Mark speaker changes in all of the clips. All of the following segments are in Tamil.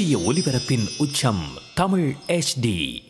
Speaker 1: சூரிய ஒளிபரப்பின் உச்சம் தமிழ் HD.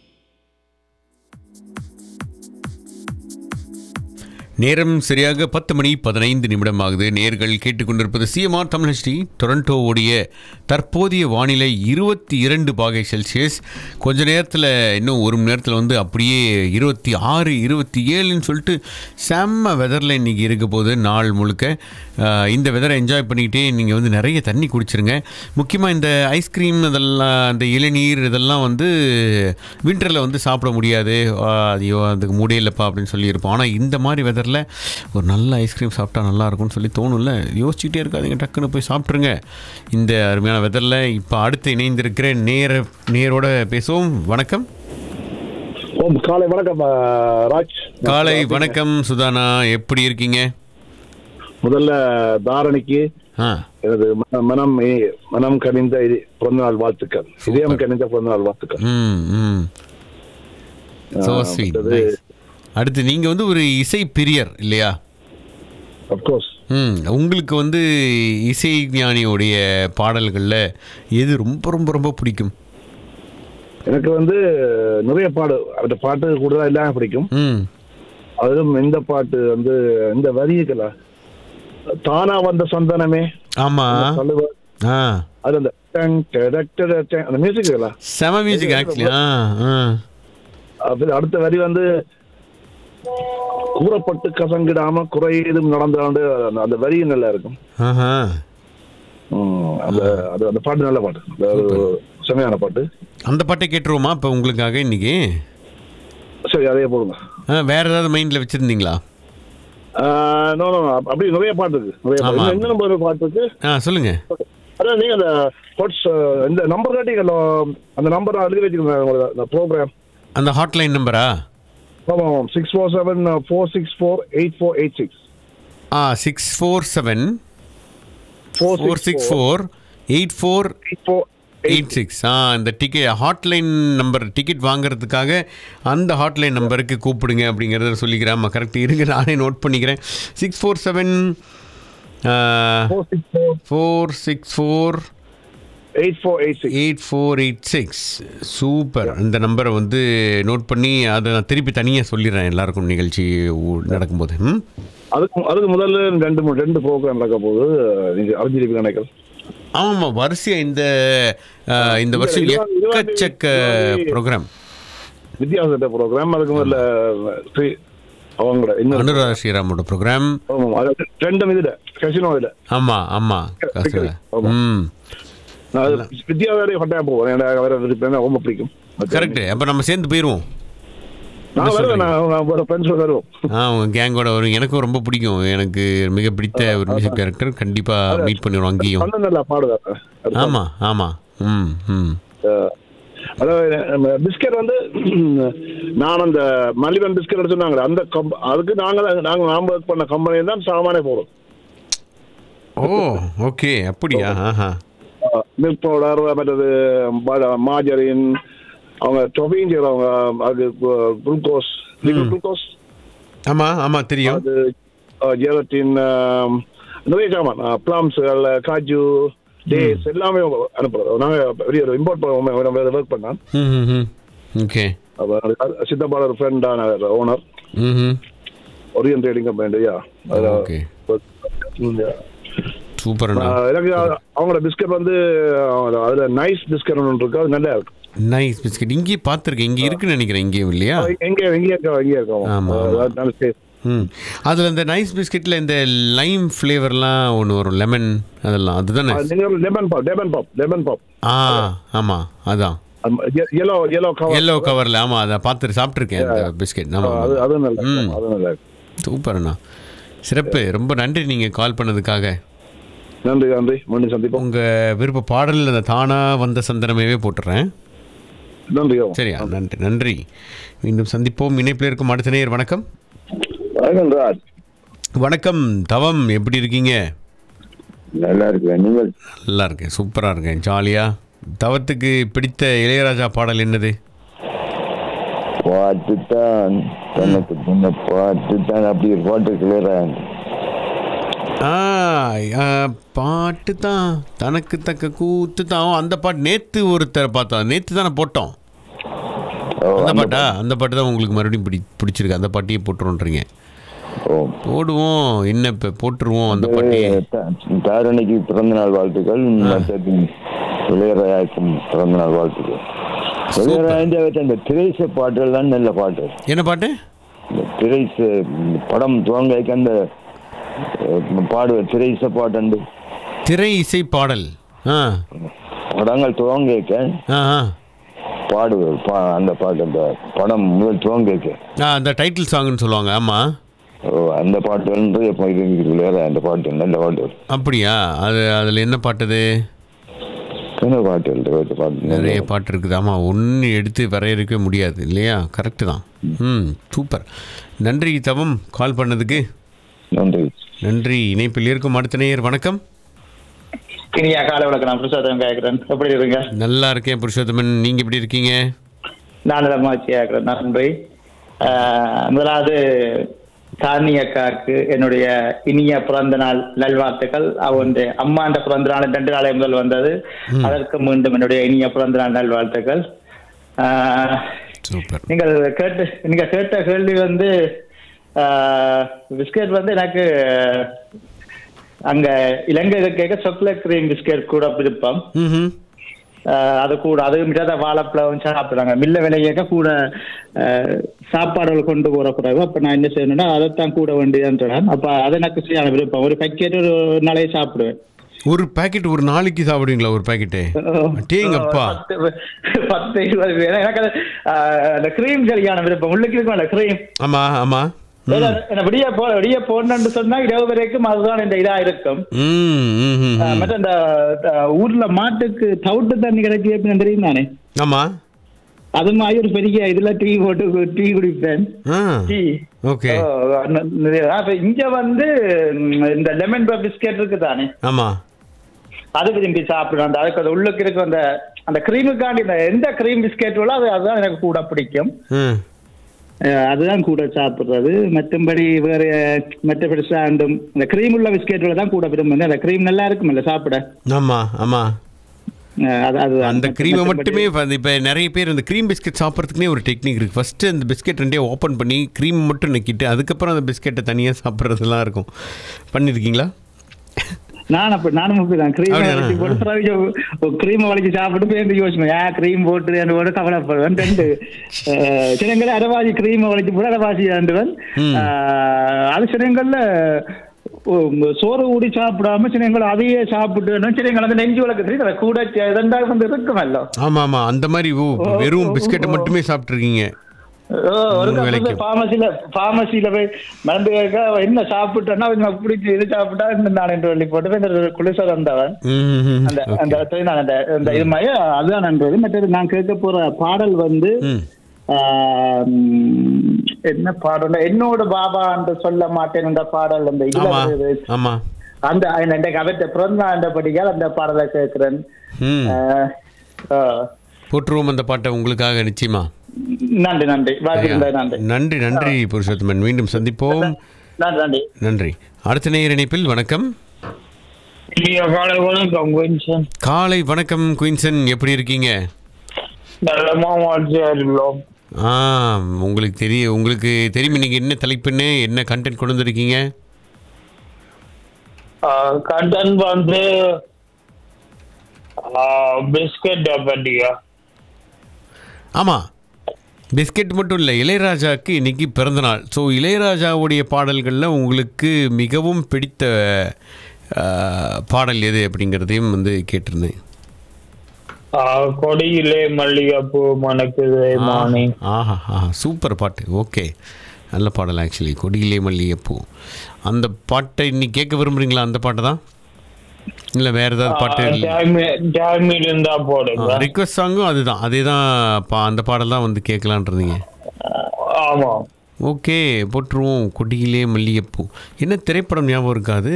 Speaker 2: நேரம் சரியாக 10:15 ஆகுது. நேர்கள் கேட்டுக்கொண்டிருப்பது CMR தமிழ் HD. டொரண்டோவுடைய தற்போதைய வானிலை 22 பாகை செல்சியஸ். கொஞ்ச நேரத்தில் இன்னும் ஒரு மணி நேரத்தில் வந்து அப்படியே 26, 27ன்னு சொல்லிட்டு செம்ம வெதரில் இன்றைக்கி இருக்க போது நாள் முழுக்க. இந்த வெதரை என்ஜாய் பண்ணிக்கிட்டே நீங்கள் வந்து நிறைய தண்ணி குடிச்சிருங்க. முக்கியமாக இந்த ஐஸ்கிரீம் இதெல்லாம், இந்த இளநீர் இதெல்லாம் வந்து வின்டரில் வந்து சாப்பிட முடியாது, ஐயோ அதுக்கு முடியலப்பா அப்படின்னு சொல்லியிருப்போம். ஆனால் இந்த மாதிரி வெதரில் ஒரு நல்ல ஐஸ்கிரீம் சாப்பிட்டா நல்லாயிருக்கும்னு சொல்லி தோணும்ல, யோசிச்சுட்டே இருக்காதிங்க, டக்குன்னு போய் சாப்பிட்ருங்க இந்த அருமையான வெதரில். இப்போ அடுத்து இணைந்திருக்கிற நேரோட பேசுவோம். வணக்கம்.
Speaker 3: காலை வணக்கம் ராஜ்.
Speaker 2: காலை வணக்கம் சுதானா, எப்படி இருக்கீங்க?
Speaker 3: முதல்ல தாரணிக்கு எனது மனம் கனிந்த பிறந்தநாள் வாழ்த்துக்கள், இதயம் கனிந்த பிறந்தநாள் வாழ்த்துக்கள்.
Speaker 2: அடுத்து நீங்க வந்து ஒரு இசை பிரியர் இல்லையா?
Speaker 3: அப்கோர்ஸ்.
Speaker 2: உங்களுக்கு வந்து இசை ஞானியோடைய பாடல்கள்ல எது ரொம்ப ரொம்ப ரொம்ப பிடிக்கும்?
Speaker 3: எனக்கு வந்து நிறைய அந்த பாட்டு கூடுதலா எல்லாம் பிடிக்கும். அதுவும் இந்த பாட்டு வந்து இந்த வரிகளா தானா வந்த சந்தனமே.
Speaker 2: ஆமா,
Speaker 3: அது அந்த அந்த மியூசிக்
Speaker 2: செம மியூசிக் ஆக்சுவலி.
Speaker 3: அடுத்த வரி வந்து கூறப்பட்டு கசங்கிடாம குறையதும் நடந்தாண்டு, அந்த வரி நல்லா இருக்கும். அந்த பாட்டு நல்ல பாட்டு, செமையான பாட்டு. அந்த
Speaker 2: பாட்டை கேட்டுருவோமா இப்போ உங்களுக்காக இன்னைக்கு?
Speaker 3: சரி, அதே போடுங்க.
Speaker 2: வேற ஏதாவது மைண்ட்ல வச்சிருந்தீங்களா?
Speaker 3: அப்படி நிறைய பாட்டு இருக்கு, நிறைய பாட்டு இருக்கு.
Speaker 2: சொல்லுங்க.
Speaker 3: அதான் நீங்க இந்த நம்பர் காட்டிங்களோ, அந்த நம்பர் எழுதி வச்சுக்கோங்க ப்ரோக்ராம்.
Speaker 2: அந்த ஹாட்லைன் நம்பரா?
Speaker 3: ஆமாம், 647-464-8486.
Speaker 2: 647-464-8486. இந்த டிக்கெட் ஹாட்லைன் நம்பர், டிக்கெட் வாங்குறதுக்காக அந்த ஹாட்லைன் நம்பருக்கு கூப்பிடுங்க அப்படிங்கிறத சொல்லிக்கிறேன். கரெக்ட், இருங்க நானே நோட் பண்ணிக்கிறேன்.
Speaker 3: 647-464-8486.
Speaker 2: சூப்பர். இந்த நம்பரை வந்து நோட் பண்ணி அதை நான் திருப்பி தனியாக சொல்லிடுறேன் எல்லாருக்கும் நிகழ்ச்சி நடக்கும்போது.
Speaker 3: அதுக்கு முதல்ல ரெண்டு ப்ரோக்ராம் நடக்க போகுது, நீங்கள் அறிஞ்சிருப்பீங்க நினைக்கிறேன்.
Speaker 2: ஆமாம், வரிசையாக இந்த வருஷம் எக்கச்சக்க ப்ரோக்ராம்,
Speaker 3: வித்தியாச ப்ரோக்ராம். அதுக்கு முதல்ல அவங்களோட
Speaker 2: அனுராதா ஸ்ரீராமோட ப்ரோக்ராம்
Speaker 3: ரெண்டும் இதில் கசினோ இதில்.
Speaker 2: ஆமாம் ஆமாம்,
Speaker 3: வித்யாதாரே கட்டாயம் போவோம், எனக்கு ரொம்ப பிடிக்கும்.
Speaker 2: கரெக்ட். அப்போ நம்ம சேர்ந்து போயிடுவோம்.
Speaker 3: உங்க
Speaker 2: கேங்கோட வரும். எனக்கும் ரொம்ப பிடிக்கும், எனக்கு மிக பிடித்த ஒரு மியூசிக் டைரக்டர். கண்டிப்பா மீட் பண்ணிடுவோம் அங்கேயும். ஆமா ஆமா.
Speaker 3: அதாவது பிஸ்கட் வந்து நான் அந்த மலிவன் பிஸ்கட் சொன்னாங்க, அந்த அதுக்கு நாம ஒர்க் பண்ண கம்பெனி தான் சாமானே போடும்.
Speaker 2: ஓ ஓகே, அப்படியா?
Speaker 3: மில்க் பவுடர், மற்றது மார்ஜரின், அவங்க டொபிங் செய்வாங்க, அது குளுக்கோஸ், குளுக்கோஸ்.
Speaker 2: ஆமா ஆமா தெரியும்.
Speaker 3: அது ஜெலட்டின், நிறைய சாமான், பிளம்ஸ், காஜு, டேட்ஸ் எல்லாமே அனுப்புறோம். நாங்கள் பெரிய ஒரு இம்போர்ட் பண்ணுவோம், ஒர்க் பண்ணோம்.
Speaker 2: ஓகே.
Speaker 3: சித்தப்பாட ஒரு ஃப்ரெண்டான ஓனர், ஒரியன் ட்ரேடிங் கம்பெனியா.
Speaker 2: Okay, super.
Speaker 3: எனக்கு அவங்களோட பிஸ்கட் வந்து அதுல நைஸ் பிஸ்கட் ஒன்று இருக்கு, அது நல்லா இருக்கு.
Speaker 2: நைஸ் பிஸ்கட் இங்கே பார்த்துருக்கேன், இங்கே இருக்குன்னு நினைக்கிறேன். இங்கேயும் இல்லையா?
Speaker 3: இங்கே இருக்கோம்.
Speaker 2: அதில் இந்த நைஸ் பிஸ்கெட்டில் இந்த லைம் ஃப்ளேவர்லாம் ஒன்று வரும், லெமன், அதெல்லாம் அதுதானே?
Speaker 3: Lemon pop.
Speaker 2: ஆமாம், அதான் எல்லோ கவரில். ஆமாம், அதை பார்த்துட்டு சாப்பிட்ருக்கேன் அந்த பிஸ்கெட். ஆமாம், சூப்பர்ண்ணா, சிறப்பு. ரொம்ப நன்றி நீங்கள் கால் பண்ணதுக்காக.
Speaker 3: நன்றி நன்றி, மீண்டும் சந்திப்போம்.
Speaker 2: உங்கள் விருப்ப பாடல் அந்த தானா வந்த சந்தனமே போட்டுறேன்.
Speaker 3: நன்றி.
Speaker 2: சரியா, நன்றி நன்றி. மீண்டும் சந்திப்போம். இணைப்பில் இருக்கும் அடுத்த நேயர். வணக்கம். வணக்கம் தவம், எப்படி இருக்கீங்க?
Speaker 4: நல்லா இருக்கேன், நீங்கள்?
Speaker 2: நல்லா இருக்கேன், சூப்பராக இருக்கேன், ஜாலியாக. தவத்துக்கு பிடித்த இளையராஜா பாடல் என்னது?
Speaker 4: பாட்டுத்தான், தனக்கு பாட்டுத்தான், அப்படி ஒரு பாட்டு கிளியரா
Speaker 2: பாட்டு தான் தனக்கு தக்க கூத்து தான். அந்த பாட்டு நேற்று ஒருத்தரை பார்த்தோம், நேற்று தானே போட்டோம். அந்த பாட்டா? அந்த பாட்டு தான் உங்களுக்கு மறுபடியும் பிடிச்சிருக்கு, அந்த பாட்டையே போட்டுருன்றீங்க. போடுவோம், என்ன இப்போ போட்டுருவோம் அந்த பாட்டையே.
Speaker 4: தாரணிக்கு பிறந்தநாள் வாழ்த்துக்கள், இளையராஜாவுக்கும் பிறந்தநாள் வாழ்த்துக்கள். இளையராஜா அந்த திரைச பாட்டுகள் தான் நல்ல பாட்டு.
Speaker 2: என்ன பாட்டு?
Speaker 4: திரைச படம் துவங்க அந்த பாடுவ திரைச பாட்டு,
Speaker 2: திரை இசை பாடல்
Speaker 4: படங்கள் துவங்க பாடுவது அந்த பாட்டு, அந்த படம் முதல் துவங்க
Speaker 2: அந்த டைட்டில் சாங்னு சொல்லுவாங்க. ஆமாம்,
Speaker 4: அந்த பாட்டு அந்த பாட்டு நல்ல பாட்டு.
Speaker 2: அப்படியா? அதில் என்ன பாட்டுது?
Speaker 4: பாட்டு
Speaker 2: நிறைய பாட்டு இருக்குது. ஆமாம், ஒன்று எடுத்து வரையறுக்கவே முடியாது இல்லையா? கரெக்டு தான். சூப்பர். நன்றி தவம், கால் பண்ணதுக்கு
Speaker 4: நன்றி.
Speaker 2: நன்றி. இணைப்பில் இருக்கும் அடுத்த நேயர். வணக்கம்.
Speaker 5: இனியா காலை வணக்கம். நான் புருஷோத்தமன் கேட்குறேன். எப்படி இருக்கீங்க?
Speaker 2: நல்லா இருக்கேன் புருஷோத்தமன், நீங்கள் எப்படி இருக்கீங்க?
Speaker 5: நான் நலமாச்சி கேட்குறேன். நன்றி. முதலாவது தானி அக்காவுக்கு என்னுடைய இனிய பிறந்த நாள் நல்வாழ்த்துக்கள். அவங்க அம்மாண்ட பிறந்த நாள் 2 நாளை முதல் வந்தது, அதற்கு மீண்டும் என்னுடைய இனிய பிறந்த நாள் நல்வாழ்த்துக்கள். நீங்கள் கேட்ட கேள்வி வந்து பிஸ்கெட் வந்து எனக்கு அங்க இலங்கை கேட்க சாக்லேட் கிரீம் பிஸ்கெட் கூட விருப்பம். அது கூட அது மிட்டாத வாழைப்பழம் சாப்பிடுறாங்க. மில்ல விலையேக்க கூட சாப்பாடுகள் கொண்டு போற பிறகு அப்ப நான் என்ன செய்யணும்னா அதைத்தான் கூட வேண்டியதான். அப்ப அதை எனக்கு சரியான விருப்பம். ஒரு பேக்கெட் ஒரு நாளைக்கு சாப்பிடுவேன்.
Speaker 2: ஒரு பாக்கெட் ஒரு நாளைக்கு சாப்பிடுவீங்களா? ஒரு பாக்கெட்டே? டேங்கப்பா,
Speaker 5: 10-20 பேர். எனக்கு அந்த கிரீம் சரியான விருப்பம். உள்ளுக்கு இருக்கும்ல கிரீம்.
Speaker 2: ஆமா ஆமா.
Speaker 5: விடிய போன்னு சொன்னா 20 வரைக்கும் அதுதான் இந்த இதா இருக்கும். மற்ற இந்த ஊர்ல மாட்டுக்கு தவிட்டு தண்ணி கிடைச்சி தெரியும் தானே?
Speaker 2: ஆமா.
Speaker 5: அது மாதிரி ஒரு பெரிய இதுல டீ போட்டு டீ குடிப்பேன். இங்க வந்து இந்த லெமன் பிஸ்கெட் இருக்கு தானே?
Speaker 2: ஆமா,
Speaker 5: அது விரும்பி சாப்பிடுறேன். அதுக்கு அது உள்ளுக்கு இருக்கு அந்த கிரீமுக்காண்டி இந்த எந்த கிரீம் பிஸ்கெட் அதுதான் எனக்கு கூட பிடிக்கும். அதுதான் கூட சாப்பிடுறது. மற்றபடி வேற மற்றபடி சாண்டும் இந்த கிரீம் உள்ள பிஸ்கெட்ல தான் கூட விரும்புறேன். அந்த கிரீம் நல்லா இருக்கும்ல சாப்பிட.
Speaker 2: ஆமா ஆமா. அந்த கிரீமை மட்டுமே இப்போ நிறைய பேர் அந்த க்ரீம் பிஸ்கெட் சாப்பிட்றதுக்குனே ஒரு டெக்னிக் இருக்குது. ஃபஸ்ட்டு அந்த பிஸ்கெட் ரெண்டே ஓப்பன் பண்ணி க்ரீம் மட்டும் நக்கிட்டு அதுக்கப்புறம் அந்த பிஸ்கெட்டை தனியாக சாப்பிட்றதுலாம் இருக்கும். பண்ணியிருக்கீங்களா?
Speaker 5: நானும் அப்படிதான். கிரீம் வளைச்சு சாப்பிட்டு போய் யோசிப்பேன், கிரீம் போட்டு கவலைப்படுவேன். 2 சிலங்கள்ல அரைவாசி கிரீம் வளைச்சு போட்டு அரைவாசி ஆண்டுவன். அது சிலங்கள்ல சோறு ஊடி சாப்பிடாம சிலங்கள் அதையே சாப்பிட்டு சிலங்கள் அந்த நெஞ்சு வளர்க்கு கூட 2 வந்து இருக்குமல்ல.
Speaker 2: ஆமா ஆமா, அந்த மாதிரி வெறும் பிஸ்கெட்டை மட்டுமே சாப்பிட்டுருக்கீங்க.
Speaker 5: பார்மசியில போய் மருந்து கேட்க என்ன சாப்பிட்டேன்னா கொஞ்சம் பிடிச்சி இது சாப்பிட்டா நான் சொல்லி போட்டு குளிசர் வந்தவன் அந்த இது மாதிரி அதுதான் நன்றது. மற்றது நான் கேட்க போற பாடல் வந்து என்ன பாடல், என்னோட பாபா என்று சொல்ல மாட்டேன் என்ற பாடல். அந்த அந்த அவற்றை பிறந்த படிக்கால் அந்த பாடலை கேட்கிறேன்.
Speaker 2: போற்றுவோம் அந்த பாட்டை உங்களுக்காக நிச்சயமா.
Speaker 5: நன்றி நன்றி
Speaker 2: நன்றி நன்றி புருஷோத்தமன், மீண்டும் சந்திப்போம்.
Speaker 5: நன்றி
Speaker 2: நன்றி. அடுத்த நேயர் இணைப்பில். வணக்கம். காலை வணக்கம் குயின்சன், எப்படி இருக்கீங்க? உங்களுக்கு தெரியும் நீங்க என்ன தலைப்புன்னு என்ன கண்டென்ட் கொண்டு வந்திருக்கீங்க?
Speaker 6: கண்டென்ட் வந்து பிஸ்கட் பண்டிகா.
Speaker 2: ஆமா, பிஸ்கெட் மட்டும் இல்லை, இளையராஜாவுக்கு இன்னைக்கு பிறந்தநாள். ஸோ இளையராஜாவுடைய பாடல்களில் உங்களுக்கு மிகவும் பிடித்த பாடல் எது அப்படிங்கிறதையும் வந்து கேட்டிருந்தேன்.
Speaker 6: கொடியிலே மல்லிகைப்பூ மணக்குதே மானே.
Speaker 2: ஆஹா, சூப்பர் பாட்டு. ஓகே, நல்ல பாடல். ஆக்சுவலி கொடியிலே மல்லிகைப்பூ அந்த பாட்டை இன்னைக்கு கேட்க விரும்புறீங்களா? அந்த பாட்டை தான் இல்லை வேற ஏதாவது பாட்டு? ரிக்வெஸ்ட் சாங்கும் அதுதான், அதேதான். அந்த பாடல் தான் வந்து கேட்கலான்றீங்க. ஓகே, போட்டுருவோம். கொடியிலே மல்லிகைப்பூ. என்ன திரைப்படம் ஞாபகம் இருக்காது?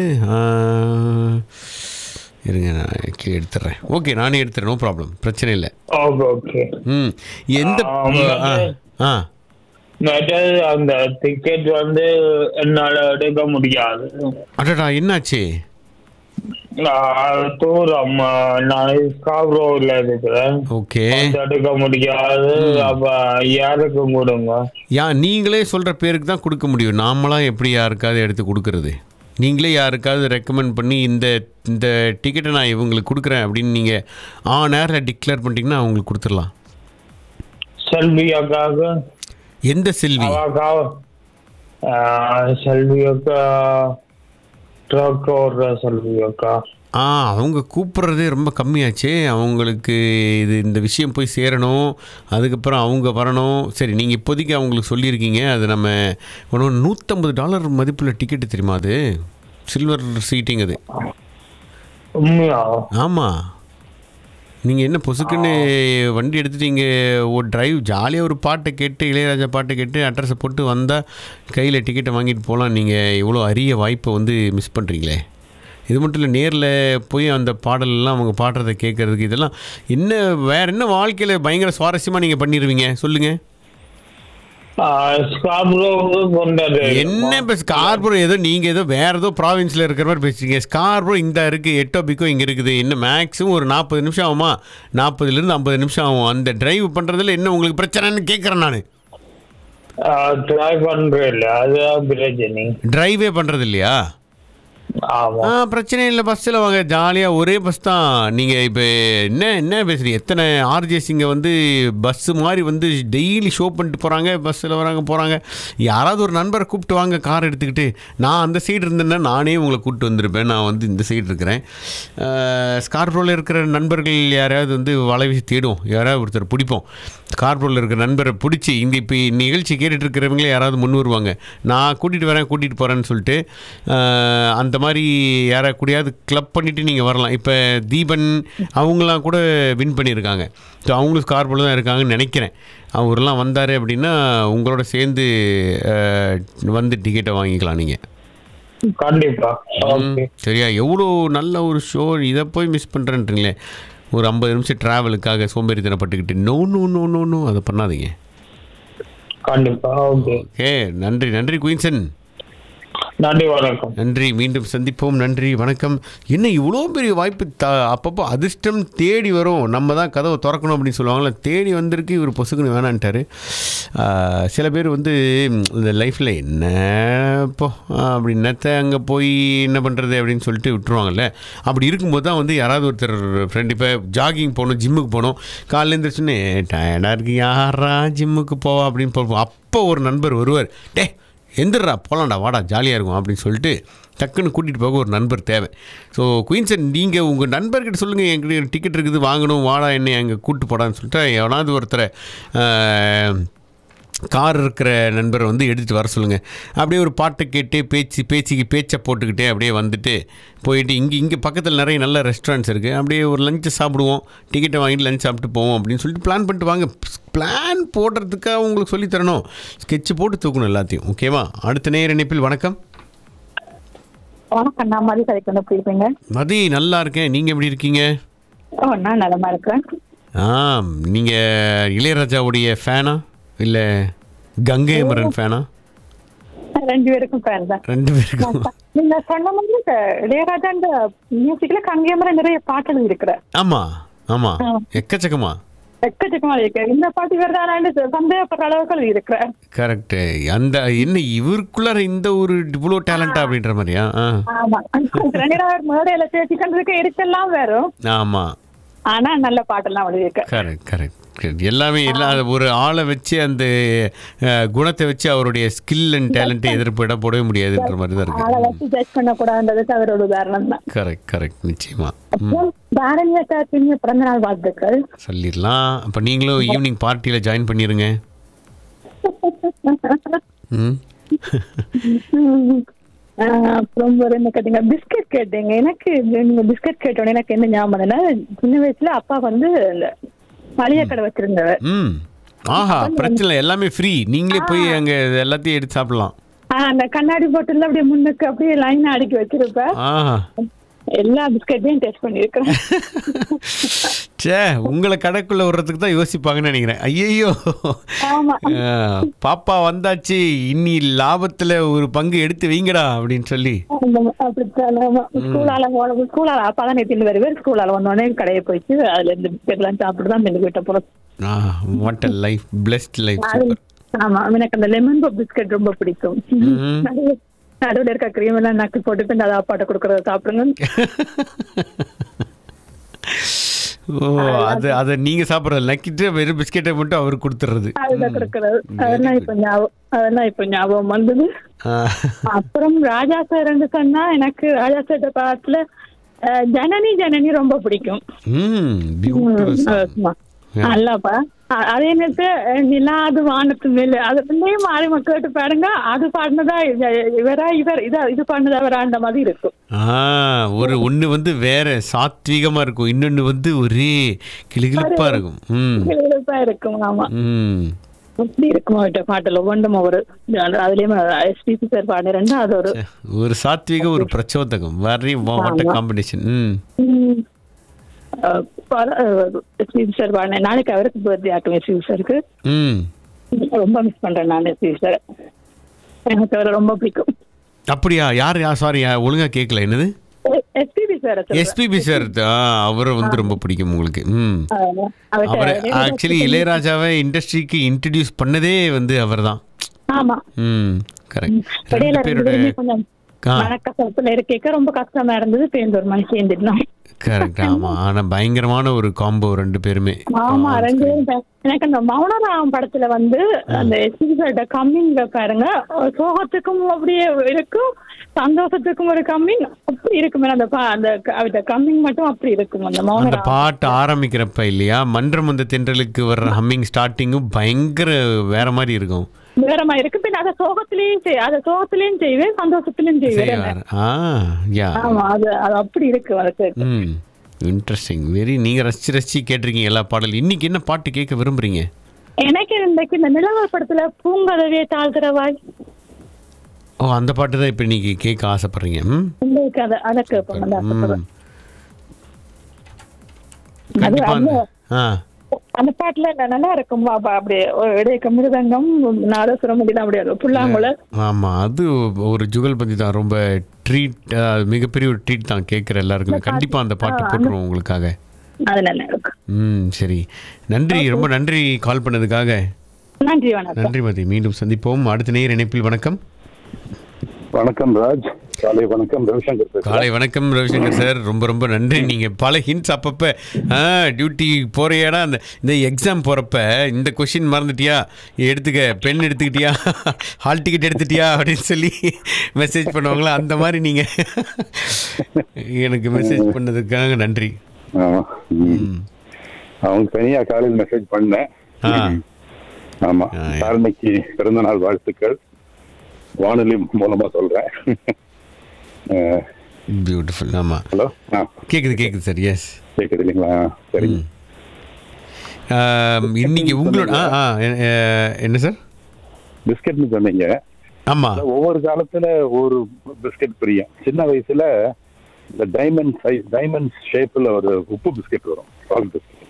Speaker 2: இருங்க, நான் எடுத்துடுறேன். ஓகே, நானே எடுத்துறேன், நோ ப்ராப்ளம், பிரச்சனை இல்லை. எந்த
Speaker 6: மற்றது அந்த டிக்கெட் வந்து என்னால எடுக்க முடியாது.
Speaker 2: அடடா என்னாச்சு?
Speaker 6: தூரம், நான் ஸ்காப்ரோல இருக்கிறேன்.
Speaker 2: ஓகே,
Speaker 6: எடுக்க முடியாது. அப்ப யாருக்கு கொடுங்க?
Speaker 2: நீங்களே சொல்ற பேருக்கு தான் கொடுக்க முடியும். நாமளாம் எப்படி யாருக்காவது எடுத்து கொடுக்கறது? நீங்களே யாருக்காவது ரெக்கமெண்ட் பண்ணி இந்த இந்த டிக்கெட்டை நான் இவங்களுக்கு கொடுக்குறேன் அப்படின்னு நீங்கள் நேரில் டிக்ளேர் பண்ணிட்டீங்கன்னா அவங்களுக்கு கொடுத்துடலாம்.
Speaker 6: செல்வி அக்காவுக்கு.
Speaker 2: எந்த செல்வி?
Speaker 6: செல்வி அக்கா, ட்ரக் ஓடுற செல்வி அக்கா.
Speaker 2: அவங்க கூப்பிட்றதே ரொம்ப கம்மியாச்சு. அவங்களுக்கு இந்த விஷயம் போய் சேரணும், அதுக்கப்புறம் அவங்க வரணும். சரி, நீங்கள் இப்போதைக்கு அவங்களுக்கு சொல்லியிருக்கீங்க. அது நம்ம $150 மதிப்புள்ள டிக்கெட்டு தெரியுமா? அது சில்வர் சீட்டிங். அது
Speaker 6: உண்மையா?
Speaker 2: ஆமாம். நீங்கள் என்ன பொசுக்குன்னு வண்டி எடுத்துட்டீங்க, ஒரு டிரைவ் ஜாலியாக ஒரு பாட்டை கேட்டு, இளையராஜா பாட்டை கேட்டு அட்ரஸை போட்டு வந்தால் கையில் டிக்கெட்டை வாங்கிட்டு போகலாம். நீங்கள் இவ்வளோ அரிய வாய்ப்பை வந்து மிஸ் பண்ணுறீங்களே. இது மட்டும் இல்லை, நேரில் போய் அந்த பாடலெல்லாம் அவங்க பாடுறதை கேட்குறதுக்கு இதெல்லாம் என்ன வேறு என்ன வாழ்க்கையில் பயங்கர சுவாரஸ்யமாக நீங்கள் பண்ணிடுவீங்க சொல்லுங்கள். என்ன இப்போ ஸ்கார்பரோ ஏதோ நீங்கள் ஏதோ வேறு ஏதோ ப்ராவின்ஸில் இருக்கிற மாதிரி பேசுறீங்க. ஸ்கார்பரோ இந்த இருக்குது, எட்டோபிக்கோ இங்கே இருக்குது. என்ன மேக்ஸிமம் ஒரு 40 நிமிஷம் ஆகுமா? 40லேருந்து 50 நிமிஷம் ஆகும். அந்த டிரைவ் பண்ணுறதுல என்ன உங்களுக்கு பிரச்சனைன்னு கேட்குறேன் நான். டிரைவே பண்ணுறது இல்லையா? பிரச்சனை இல்லை, பஸ்ஸில் வாங்க, ஜாலியாக ஒரே பஸ் தான். நீங்கள் இப்போ என்ன பேசுகிறீங்க? எத்தனை ஆர்ஜேசிங்க வந்து பஸ்ஸு மாதிரி வந்து டெய்லி ஷோ பண்ணிட்டு போகிறாங்க, பஸ்ஸில் வராங்க போகிறாங்க. யாராவது ஒரு நண்பரை கூப்பிட்டு வாங்க கார் எடுத்துக்கிட்டு. நான் அந்த சைடு இருந்தேன்னா நானே உங்களை கூப்பிட்டு வந்திருப்பேன். நான் வந்து இந்த சைடு இருக்கிறேன். ஸ்கார்பரோவில் இருக்கிற நண்பர்கள் யாராவது வந்து வலைவீசி தேடுவோம், யாராவது ஒருத்தர் பிடிப்போம். ஸ்கார்பரோவில் இருக்கிற நண்பரை பிடிச்சி இங்கே இப்போ நிகழ்ச்சி கேட்டுட்டு இருக்கிறவங்களே யாராவது முன் வருவாங்க, நான் கூட்டிகிட்டு போகிறேன்னு சொல்லிட்டு. அந்த மாதிரி யாரை கூடயாவது கிளப் பண்ணிவிட்டு நீங்கள் வரலாம். இப்போ தீபன் அவங்களாம் கூட வின் பண்ணியிருக்காங்க. ஸோ அவங்களும் ஸ்கார்போவில் தான் இருக்காங்கன்னு நினைக்கிறேன். அவரெல்லாம் வந்தார் அப்படின்னா உங்களோட சேர்ந்து வந்து டிக்கெட்டை வாங்கிக்கலாம் நீங்கள்.
Speaker 6: கண்டிப்பாக.
Speaker 2: சரியா? எவ்வளோ நல்ல ஒரு ஷோ, இதை போய் மிஸ் பண்ணுறேன்றீங்களே. ஒரு 50 நிமிஷம் ட்ராவலுக்காக சோம்பேறித்தனப்பட்டுக்கிட்டு நோ அதை பண்ணாதீங்க.
Speaker 6: கண்டிப்பாக.
Speaker 2: ஓகே, நன்றி குயின்சன்.
Speaker 6: நன்றி, வணக்கம்.
Speaker 2: நன்றி, மீண்டும் சந்திப்போம். நன்றி, வணக்கம். என்ன இவ்வளோ பெரிய வாய்ப்பு அப்பப்போ அதிர்ஷ்டம் தேடி வரும், நம்ம தான் கதவை திறக்கணும் அப்படின்னு சொல்லுவாங்களே. தேடி வந்திருக்கு, இவர் பொசுக்குன்னு வேணான்ட்டார். சில பேர் வந்து இந்த லைஃப்பில் என்ன இப்போ அப்படின்னத்த அங்கே போய் என்ன பண்ணுறது அப்படின்னு சொல்லிட்டு விட்டுருவாங்கல்ல. அப்படி இருக்கும்போது தான் வந்து யாராவது ஒருத்தர் ஃப்ரெண்ட் இப்போ ஜாகிங் போகணும், ஜிம்முக்கு போகணும், காலையில் எழுந்திரிச்சுன்னு டயர்டாக இருக்கு, யாரா ஜிம்முக்கு போவா அப்படின்னு போவோம். அப்போ ஒரு நண்பர் வருவார், எந்திரா போகலாண்டா, வாடா ஜாலியாக இருக்கும் அப்படின்னு சொல்லிட்டு டக்குன்னு கூட்டிகிட்டு போக ஒரு நண்பர் தேவை. ஸோ குயின்சன், நீங்கள் உங்கள் நண்பர்கிட்ட சொல்லுங்கள், என்கிட்ட டிக்கெட் இருக்குது வாங்கணும், வாடா என்னை அங்கே கூப்பிட்டு போடான்னு சொல்லிட்டு எவனாவது ஒருத்தரை கார் இருக்கிற நண்பரை வந்து எடுத்துகிட்டு வர சொல்லுங்கள். அப்படியே ஒரு பாட்டை கேட்டு பேச்சை போட்டுக்கிட்டே அப்படியே வந்துட்டு போயிட்டு இங்கே பக்கத்தில் நிறைய நல்ல ரெஸ்டாரண்ட்ஸ் இருக்குது. அப்படியே ஒரு லஞ்சை சாப்பிடுவோம், டிக்கெட்டை வாங்கிட்டு லஞ்ச் சாப்பிட்டு போவோம் அப்படின்னு சொல்லிட்டு பிளான் பண்ணிட்டு வாங்க. பிளான் போடுறதுக்காக உங்களுக்கு சொல்லித்தரணும், ஸ்கெட்சு போட்டு தூக்கணும் எல்லாத்தையும். ஓகேவா? அடுத்த நேர இணைப்பில் வணக்கம்.
Speaker 7: வணக்கம், நான் மதி கதைக்கு எப்படி இருக்கீங்க?
Speaker 2: மதி, நல்லா இருக்கேன். நீங்கள் எப்படி இருக்கீங்க?
Speaker 7: நான் நலமா இருக்கேன்.
Speaker 2: நீங்கள் இளையராஜாவுடைய ஃபேனா இல்லை கங்கை அமரன் ஃபேனா?
Speaker 7: 2 பேருக்கும் ஃபேன் தான். 2 பேருக்கும். நீங்க சொன்ன மாதிரி இளையராஜா மியூசிக்ல கங்கை அமரன் நிறைய பாட்டுகள் இருக்கிற.
Speaker 2: ஆமா எக்கச்சக்கமா
Speaker 7: இருக்கு. இந்த பாட்டு வேறு சந்தேகப்படுற அளவுக்கு இருக்கிற.
Speaker 2: கரெக்ட். அந்த என்ன இவருக்குள்ளார இந்த ஒரு இவ்வளோ டேலண்டா அப்படின்ற மாதிரியா?
Speaker 7: ஆமா, மேடையில பேசிக்கிறதுக்கு எடுத்தெல்லாம் வேறும்.
Speaker 2: ஆமா,
Speaker 7: ஆனா நல்ல பாட்டெல்லாம் எழுதியிருக்க.
Speaker 2: கரெக்ட். எல்லாமே ஒரு ஆளை வச்சு அந்த குணத்தை வச்சு அவருடைய ஸ்கில் அண்ட் டேலண்ட்டை எதிர்ப்பிட போடவே முடியாதுன்ற மாதிரி தான் இருக்கு.
Speaker 7: ஆளை வச்சு ஜட்ஜ் பண்ணக்கூடாதுன்றது அவரோட உதாரணம் தான்.
Speaker 2: கரெக்ட், நிச்சயமா.
Speaker 7: பிறந்த நாள் வாழ்த்துக்கள்
Speaker 2: சொல்லிடலாம். அப்போ நீங்களும் ஈவினிங் பார்ட்டியில் ஜாயின் பண்ணிடுங்க.
Speaker 7: அப்புறம் ஒரு என்ன கேட்டீங்க, பிஸ்கட் கேட்டீங்க. எனக்கு நீங்க பிஸ்கட் கேட்டோன்னே எனக்கு என்ன ஞாபகம்னா, சின்ன வயசுல அப்பா வந்து இந்த மளிகை கடை வச்சிருந்தவர்.
Speaker 2: பிரச்சனை எல்லாமே ஃப்ரீ, நீங்களே போய் அங்க எல்லாத்தையும் எடுத்து சாப்பிடலாம்.
Speaker 7: அந்த கண்ணாடி பாட்டில் அப்படியே முன்னுக்கு அப்படியே லைனா அடுக்கி வச்சிருப்பேன். எல்லா பிஸ்கட்டையும் டேஸ்ட் பண்ணிருக்கேன்.
Speaker 2: சே உங்களை கடைக்குள்ள விடுறதுக்கு தான் யோசிப்பாங்கன்னு நினைக்கிறேன். ஐயையோ
Speaker 7: ஆமா
Speaker 2: பாப்பா வந்தாச்சு, இன்னி லாபத்துல ஒரு பங்கு எடுத்து வைங்கடா அப்படின்னு சொல்லி.
Speaker 7: அப்படித்தான். ஆமா ஸ்கூலால அப்பதான் நேற்று வருவேன். ஸ்கூலால வந்தோடனே கடையை போயிட்டு அதுல இருந்து பிஸ்கெட்லாம் சாப்பிட்டுதான் எனக்கு வீட்டை போறோம்.
Speaker 2: What a life, blessed life.
Speaker 7: ஆமா எனக்கு அந்த லெமன் பப் பிஸ்கெட் ரொம்ப பிடிக்கும். நடுவில் இருக்க கிரீம் எல்லாம் நக்கு போட்டு அதை அப்பாட்ட கொடுக்கறத சாப்பிடுங்க.
Speaker 2: ஓ அதை நீங்க சாப்பிடறது நக்கிட்டு வெறும் பிஸ்கெட்டை மட்டும் அவருக்கு கொடுத்துறது.
Speaker 7: அதுதான் கொடுக்கறது. அதெல்லாம் இப்ப ஞாபகம் வந்தது. அப்புறம் ராஜா சார் சொன்னா எனக்கு ராஜா சார் பாட்டுல ஜனனி ஜனனி ரொம்ப பிடிக்கும். நல்லாப்பா அதே நேரத்து நிலா அது வானத்து மேல அது பிள்ளையும் மாறி கேட்டு பாருங்க. அது பாடினதா இது பாடினதா வராண்ட மாதிரி இருக்கும்.
Speaker 2: ஒரு ஒண்ணு வந்து வேற சாத்வீகமா இருக்கும், இன்னொன்னு வந்து ஒரே கிளிகிளிப்பா இருக்கும்.
Speaker 7: கிளிகிளிப்பா இருக்கும். ஆமா அப்படி இருக்கும் பாட்டுல ஒன்றும் ஒரு அதுலயும் எஸ்பிபி சார் பாடுறேன். அது
Speaker 2: ஒரு சாத்வீக ஒரு பிரச்சோதகம் very what a combination.
Speaker 7: Sir பாடினேன். நாளைக்கு அவருக்கு பர்த்டே ஆக்கும் எஸ்பிபி சாருக்கு. ரொம்ப மிஸ் பண்றேன் நான் எஸ்பிபி சார். எனக்கு அவரை ரொம்ப பிடிக்கும்.
Speaker 2: அப்படியா? யார் சாரி ஒழுங்கா கேட்கல. என்னது? எஸ்பிபி சார் அவரை வந்து ரொம்ப பிடிக்கும் உங்களுக்கு. அவர் ஆக்சுவலி இளையராஜாவை இண்டஸ்ட்ரிக்கு இன்ட்ரடியூஸ் பண்ணதே வந்து அவர் தான்.
Speaker 7: ஆமா
Speaker 2: கரெக்ட்.
Speaker 7: மனக்கசப்புல இருக்க ரொம்ப கஷ்டமா இருந்தது. பேருந்து ஒரு மனுஷன் சேர்ந்துட்டோம்.
Speaker 2: கரெக்ட். ஆமா ஆனா பயங்கரமான ஒரு காம்போ ரெண்டு பேருமே.
Speaker 7: ஆமா ரெண்டு பேரும். எனக்கு அந்த மௌனராம் படத்துல வந்து அந்த எஸ்பிபி கம்மிங்க பாருங்க, சோகத்துக்கும் அப்படியே இருக்கும், சந்தோஷத்துக்கும் ஒரு கம்மிங் அப்படி இருக்கும். அந்த கம்மிங் மட்டும் அப்படி இருக்கும். அந்த
Speaker 2: பாட்டு ஆரம்பிக்கிறப்ப இல்லையா, மன்றம் வந்த தென்றலுக்கு வர்ற ஹம்மிங் ஸ்டார்டிங்கும் பயங்கர வேற மாதிரி இருக்கும்.
Speaker 7: வேற மாதிரி இருக்கு. பின்ன அதை சோகத்திலயும் செய்வேன், சந்தோஷத்திலயும் செய்வேன். ஆமா அது அப்படி இருக்கு. அதுக்கு
Speaker 2: இன்ட்ரெஸ்டிங் வெரி. நீங்க ரசிச்சு கேட்டிருக்கீங்க எல்லா பாடலும். இன்னைக்கு என்ன பாட்டு கேட்க விரும்புறீங்க?
Speaker 7: எனக்கு இந்த நிலவர் படத்துல பூங்கதவே தாழ்கிறவாய்.
Speaker 2: ஓ அந்த பாட்டு தான் இப்ப நீங்க கேட்க ஆசைப்படுறீங்க.
Speaker 7: அதை கேட்போம். அந்த பாட்டுல நல்லா இருக்கும். அப்படியே இடையக்க மிருதங்கம் நாதசுரம் அப்படியே புல்லாங்குழல்.
Speaker 2: ஆமா அது ஒரு ஜுகல்பந்தி தான். ரொம்ப ட்ரீட், மிகப்பெரிய ஒரு ட்ரீட் தான் கேட்குற எல்லாருக்குமே. கண்டிப்பா அந்த பாட்டு போட்டுருவோம் உங்களுக்காக.
Speaker 7: அது நல்லா இருக்கும்.
Speaker 2: சரி நன்றி, ரொம்ப நன்றி கால் பண்ணதுக்காக.
Speaker 7: நன்றி. வணக்கம்.
Speaker 2: நன்றி மதி. மீண்டும் சந்திப்போம். அடுத்த நேர் இணைப்பில். வணக்கம்.
Speaker 3: வணக்கம் ராஜ். காலை வணக்கம் ரவிசங்கர்.
Speaker 2: காலை வணக்கம் ரவிசங்கர் சார். ரொம்ப ரொம்ப நன்றி. நீங்கள் பல ஹிண்ட்ஸ் அப்பப்போ டியூட்டி போகிறியாடா, இந்த எக்ஸாம் போகிறப்ப இந்த கொஷின் மறந்துட்டியா, எடுத்துக்க பென் எடுத்துக்கிட்டியா, ஹால் டிக்கெட் எடுத்துட்டியா அப்படின்னு சொல்லி மெசேஜ் பண்ணுவாங்களா, அந்த மாதிரி நீங்கள் எனக்கு மெசேஜ் பண்ணதுக்காக நன்றி.
Speaker 3: அவங்க தனியாக காலையில் மெசேஜ் பண்ணேன். ஆமாம், காரணிக்கு பிறந்த நாள் வாழ்த்துக்கள் வானொலி மூலமா சொல்றேன்.
Speaker 2: பியூட்டிஃபுல். ஆமாம்.
Speaker 3: ஹலோ
Speaker 2: கேட்குது சார். எஸ்
Speaker 3: கேட்குது இல்லைங்களா? சரி.
Speaker 2: இன்னைக்கு உங்களோட என்ன சார்
Speaker 3: பிஸ்கட்னு சொன்னீங்க.
Speaker 2: ஆமாம்,
Speaker 3: ஒவ்வொரு காலத்துல ஒரு பிஸ்கட் பிரியம். சின்ன வயசுல இந்த டைமண்ட் ஷேப்ல ஒரு உப்பு பிஸ்கட் வரும். Salt biscuit.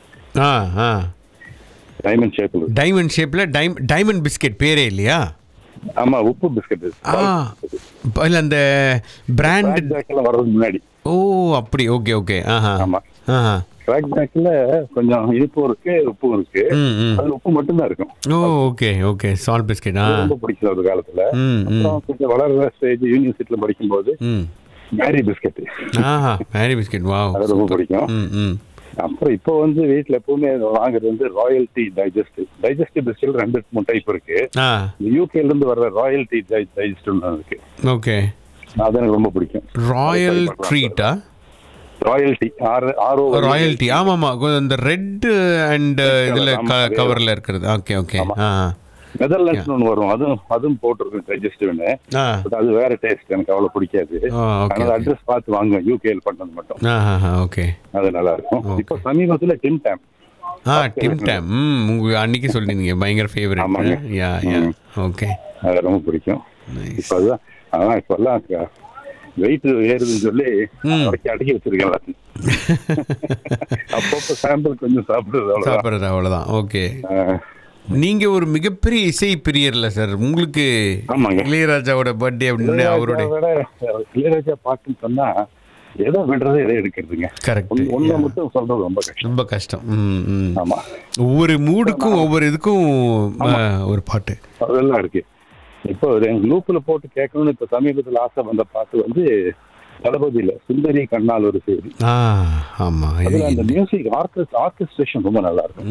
Speaker 3: டைமண்ட் ஷேப்ல
Speaker 2: டைமண்ட் பிஸ்கட் பேரே இல்லையா?
Speaker 3: ஆமா, உப்பு பிஸ்கட்.
Speaker 2: இல்ல அந்த பிராண்ட்
Speaker 3: வர்றதுக்கு முன்னாடி.
Speaker 2: ஓ அப்படி. Okay okay.
Speaker 3: ஆமா, கிராக் பேக்ல கொஞ்சம் இனிப்பும் இருக்கு, உப்பும் இருக்கு. அதுல உப்பு மட்டும் தான் இருக்கும்.
Speaker 2: ஓ ஓகே ஓகே. சால்ட் பிஸ்கட்
Speaker 3: ரொம்ப பிடிச்சது ஒரு காலத்துல. அப்புறம் கொஞ்சம் வளர்ற ஸ்டேஜ் யூனிவர்சிட்டில படிக்கும்போது Marie biscuit.
Speaker 2: Marie biscuit. Wow,
Speaker 3: அது ரொம்ப பிடிக்கும். அப்புறம் இப்போ வந்து வீட்டுல எப்பவுமே வாங்குறது வந்து ராயல்டி டைஜஸ்டிவ் பிஸ்கட் 2 டைப் இருக்கு. யூகேல இருந்து வர்ற ராயல்டி டைஜஸ்டிவ் இருக்கு.
Speaker 2: ஓகே,
Speaker 3: அது எனக்கு ரொம்ப பிடிக்கும்.
Speaker 2: ராயல் ட்ரீட்டா? ராயல்டி. ஆமாமா, இந்த ரெட் அண்ட் இதுல கவர்ல இருக்கிறது. Okay okay.
Speaker 3: நெதர்லாண்ட்ஸ் ஒன்று வரும், அதுவும் போட்டிருக்கும் டைஜஸ்டிவ்னு. அது வேற டேஸ்ட், எனக்கு அவ்வளவு பிடிக்காது. அட்ரஸ் பார்த்து வாங்க, யூகேல பண்ணது மட்டும்.
Speaker 2: ஓகே,
Speaker 3: அது நல்லா இருக்கும். இப்போ சமீபத்துல டிம் டாம்.
Speaker 2: உங்க அன்னைக்கு சொல்லிருந்தீங்க பயங்கர ஃபேவரட். யா ஓகே,
Speaker 3: அது ரொம்ப பிடிக்கும். இப்போ அதுதான் இப்பெல்லாம் வெயிட் ஏறுதுன்னு சொல்லி அடக்கி வச்சிருக்கேன். அப்பப்போ சாம்பிள் கொஞ்சம்
Speaker 2: சாப்பிட்றது அவ்வளோதான். ஓகே. நீங்க ஒரு மிகப்பெரிய இசை பிரியர்ல சார். உங்களுக்கு இளையராஜாவோட பர்த்டே அப்படின்னு அவருடைய
Speaker 3: இளையராஜா பாட்டுன்னு சொன்னா எதை விடுறது எதை எடுக்கிறதுங்க.
Speaker 2: கரெக்ட்.
Speaker 3: ஒண்ணு மட்டும் சொல்றது ரொம்ப கஷ்டம். ஆமா,
Speaker 2: ஒவ்வொரு மூடுக்கும் ஒவ்வொரு இதுக்கும் ஒரு பாட்டு
Speaker 3: அதெல்லாம் இருக்கு. இப்போ எங்க லூப்ல போட்டு கேட்கணும்னு இப்ப சமீபத்தில் ஆசை வந்த பாட்டு வந்து தளபதியில சுந்தரி கண்ணால் ஒரு செய்தி.
Speaker 2: ஆமா,
Speaker 3: அந்த மியூசிக் ஆர்கெஸ்ட்ரேஷன் ரொம்ப நல்லா இருக்கும்.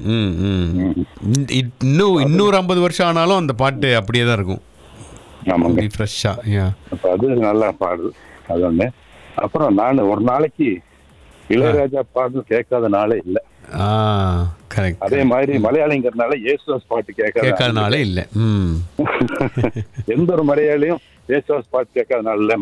Speaker 2: இன்னொரு 50 வருஷம் ஆனாலும் அந்த பாட்டு அப்படியே தான் இருக்கும்.
Speaker 3: ஆமாங்க,
Speaker 2: ஃப்ரெஷ்ஷா.
Speaker 3: அப்ப அது நல்லா பாடுது. அது ஒண்ணு. அப்புறம் நான் ஒரு நாளைக்கு இளையராஜா பாட்டு கேட்காத நாளே இல்லை. அதே மாதிரி மலையாளிங்கிறதுனால யேசுதாஸ் பாட்டு கேட்காத நாளே இல்லை.
Speaker 2: எந்த
Speaker 3: ஒரு மலையாளியும் யேசுதாஸ் பாட்டு கேட்காத நாள் இல்லை.